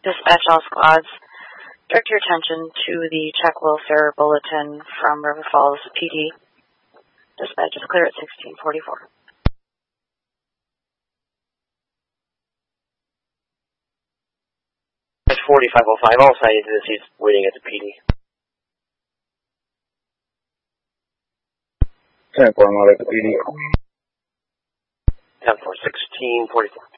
Dispatch all squads. Direct your attention to the check welfare bulletin from River Falls PD. Dispatch is clear at 1644. Dispatch 4505, all assigned to the seats waiting at the PD. 10-4, I'm out at the PD. 10-4, 1644.